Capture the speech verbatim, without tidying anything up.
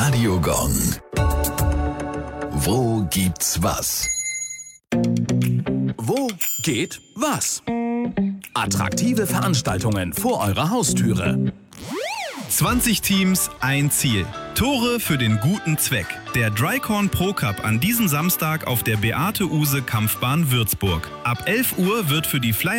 Radiogong. Wo gibt's was? Wo geht was? Attraktive Veranstaltungen vor eurer Haustüre. zwanzig Teams, ein Ziel. Tore für den guten Zweck. Der Drycorn Pro Cup an diesem Samstag auf der Beate-Uhse-Kampfbahn Würzburg. Ab elf Uhr wird für die Flyer